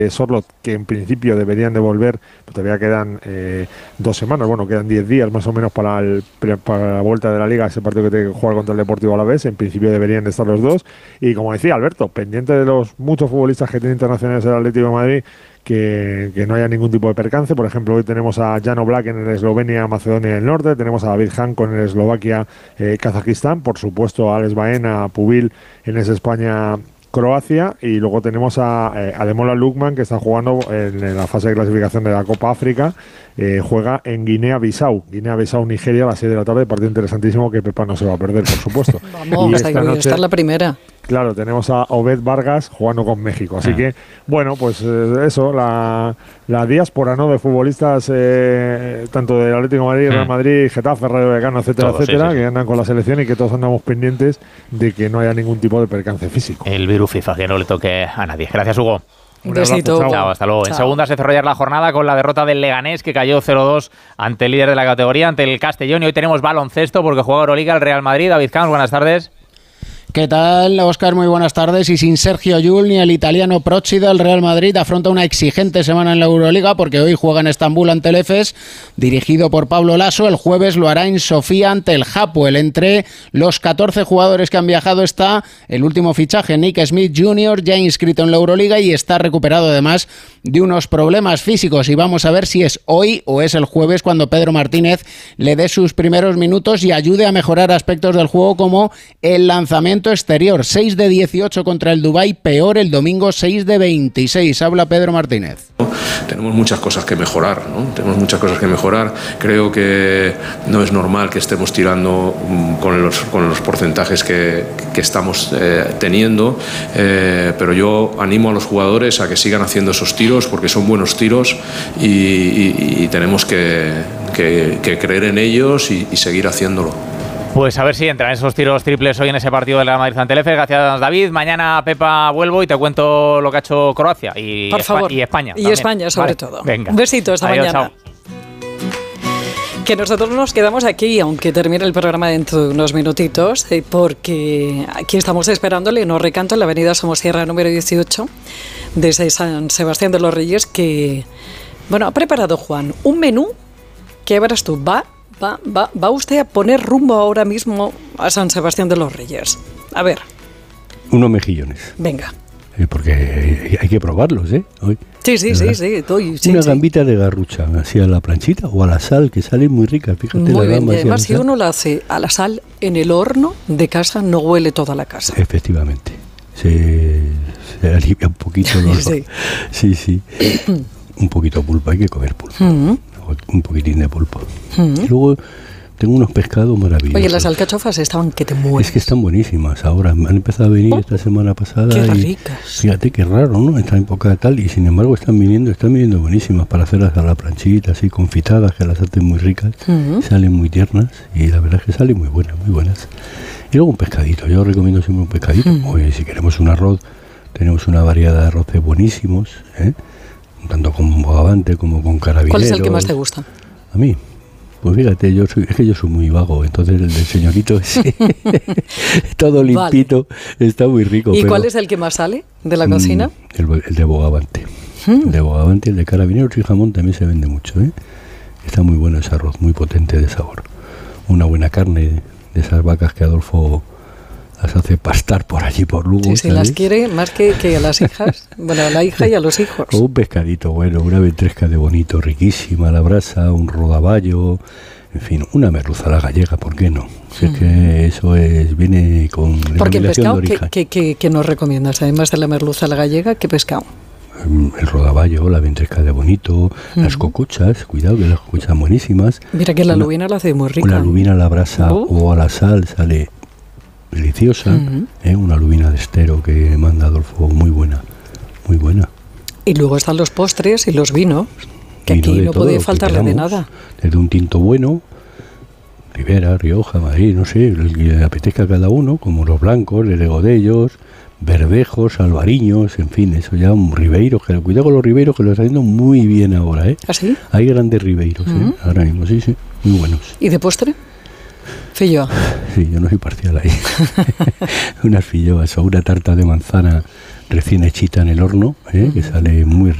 Sorloth, que en principio deberían de volver, pues todavía quedan 2 semanas, bueno, quedan 10 días más o menos para la vuelta de la Liga, ese partido que tiene que jugar contra el Deportivo Alavés. En principio deberían de estar los dos, y como decía Alberto, pendiente de los muchos futbolistas que tiene internacionales el Atlético de Madrid, que no haya ningún tipo de percance. Por ejemplo, hoy tenemos a Jan Oblak en el Eslovenia, Macedonia del Norte, tenemos a David Hanko en el Eslovaquia, Kazajistán, por supuesto a Alex Baena, a Pubil en ese España, Croacia, y luego tenemos a Ademola Lookman, que está jugando en la fase de clasificación de la Copa África. Juega en Guinea-Bissau, Nigeria, a las 6 de la tarde, partido interesantísimo que Pepa no se va a perder, por supuesto. Vamos, esta noche, esta es la primera. Claro, tenemos a Obed Vargas jugando con México. Así que, bueno, pues eso, la diáspora, ¿no?, de futbolistas, tanto del Atlético de Madrid, Real Madrid, Getafe, Rayo Vallecano, etcétera, todos, etcétera, sí. Que andan con la selección, y que todos andamos pendientes de que no haya ningún tipo de percance físico. El virus FIFA, que no le toque a nadie. Gracias, Hugo. Un besito. Chao, hasta luego. Chao. En segunda se cerró ayer la jornada con la derrota del Leganés, que cayó 0-2 ante el líder de la categoría, ante el Castellón. Y hoy tenemos baloncesto porque juega Euroliga el Real Madrid. David Camps, buenas tardes. ¿Qué tal, Óscar? Muy buenas tardes. Y sin Sergio Llull ni el italiano Procida, el Real Madrid afronta una exigente semana en la Euroliga, porque hoy juega en Estambul ante el Efes, dirigido por Pablo Laso. El jueves lo hará en Sofía ante el Hapoel. Entre los 14 jugadores que han viajado está el último fichaje, Nick Smith Jr., ya inscrito en la Euroliga y está recuperado además de unos problemas físicos. Y vamos a ver si es hoy o es el jueves cuando Pedro Martínez le dé sus primeros minutos y ayude a mejorar aspectos del juego como el lanzamiento exterior. 6 de 18 contra el Dubái, peor el domingo 6 de 26. Habla Pedro Martínez. Tenemos muchas cosas que mejorar, ¿no? Tenemos muchas cosas que mejorar. Creo que no es normal que estemos tirando con los porcentajes que estamos teniendo, pero yo animo a los jugadores a que sigan haciendo esos tiros, porque son buenos tiros, y tenemos que creer en ellos y seguir haciéndolo. Pues a ver si entran esos tiros triples hoy en ese partido de la Madrid ante el Efes. Gracias, David. Mañana, Pepa, vuelvo y te cuento lo que ha hecho Croacia y, por favor. Y España. Y también. España, sobre todo. Venga. Un besito, hasta Adiós, mañana. Chao. Que nosotros nos quedamos aquí, aunque termine el programa dentro de unos minutitos, porque aquí estamos esperando el Leonor Recanto en la avenida Somosierra número 18 de San Sebastián de los Reyes, que, bueno, ha preparado Juan un menú que verás tú, va usted a poner rumbo ahora mismo a San Sebastián de los Reyes. A ver. Unos mejillones. Venga. Porque hay que probarlos, ¿eh? Hoy. Sí. Una gambita de garrucha, así a la planchita o a la sal, que salen muy ricas. Fíjate, muy la bien, y además si sal, uno la hace a la sal en el horno de casa, no huele toda la casa. Efectivamente. Se alivia un poquito el olor. Sí. Un poquito de pulpo, hay que comer pulpo. Un poquitín de pulpo. Y luego tengo unos pescados maravillosos. Oye, las alcachofas estaban que te mueres. Es que están buenísimas ahora. Han empezado a venir esta semana pasada. Qué ricas. Fíjate qué raro, ¿no? Esta época tal, y sin embargo están viniendo buenísimas para hacerlas a la planchita, así confitadas, que las hacen muy ricas. Salen muy tiernas y la verdad es que salen muy buenas. Y luego un pescadito. Yo recomiendo siempre un pescadito. Oye, si queremos un arroz, tenemos una variedad de arroces buenísimos, tanto con bogavante como con carabineros. ¿Cuál es el que más te gusta? A mí, pues fíjate, yo soy muy vago, entonces el del señorito ese, todo limpito, está muy rico. ¿Y cuál es el que más sale de la cocina? El de bogavante. El de bogavante, el de carabineros y jamón también se vende mucho, Está muy bueno ese arroz, muy potente de sabor. Una buena carne de esas vacas que Adolfo las hace pastar por allí, por Lugo. Sí, las quiere más que a las hijas, bueno, a la hija y a los hijos. O un pescadito bueno, una ventresca de bonito, riquísima a la brasa, un rodaballo, en fin, una merluza a la gallega, ¿por qué no? Si es que eso viene con porque el pescado de origen. ¿Qué nos recomiendas? Además de la merluza a la gallega, ¿qué pescado? El rodaballo, la ventresca de bonito, las cocuchas, cuidado que las cocuchas buenísimas. Mira que la lubina la hace muy rica. Una lubina a la brasa o a la sal sale deliciosa, una lubina de estero que manda Adolfo, muy buena. Y luego están los postres y los vinos, que aquí no puede faltarle de nada. Desde un tinto bueno, Ribera, Rioja, Madrid, no sé, el que le apetezca a cada uno, como los blancos, el Godellos, Verdejos, Albariños, en fin, eso ya un Ribeiro, cuidado con los Ribeiros que lo están haciendo muy bien ahora, ¿Ah, sí? Hay grandes Ribeiros, ahora mismo, sí, muy buenos. ¿Y de postre? Filloa. Sí, yo no soy parcial ahí. Unas filloas o una tarta de manzana recién hechita en el horno, que sale muy